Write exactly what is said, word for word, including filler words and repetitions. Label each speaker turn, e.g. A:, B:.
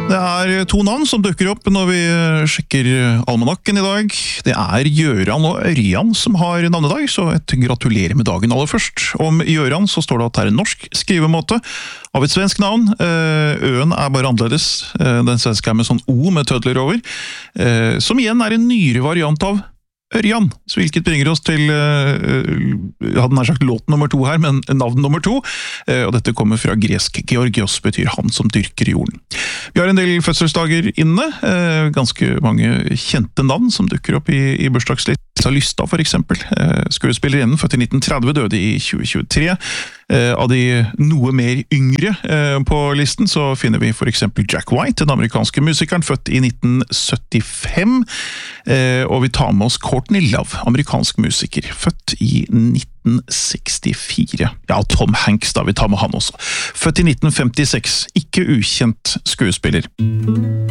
A: Det er to navn som dukker opp når vi sjekker almanakken i dag. Det er Gjøran og Ørjan som har navnedag, så et gratulerer med dagen aller først. Om Gjøran så står det at det er en norsk skrivemåte av et svensk navn. Øen er bare annerledes. Den svenske er med sånn O med tødler over, som igjen er en nyere variant av Ørjan, så hvilket bringer oss til, jeg hadde nær sagt låt nummer to her, men navn nummer to, og dette kommer fra gresk Georgios, betyr han som dyrker jorden. Vi har en del fødselsdager inne, ganske mange kjente navn som dukker opp i, i bursdagslisten. Lisa Lystad for eksempel, skuespillerinnen, født i nitten tretti, døde i tjue tjuetre. Av de noe mer yngre på listen så finner vi for eksempel Jack White, den amerikanske musikeren, født i nitten syttifem, og vi tar med oss Courtney Love, amerikansk musiker, født i nitten sekstifire. Ja, Tom Hanks da, vi tar med han også. Født i nitten femtiseks, ikke ukjent skuespiller.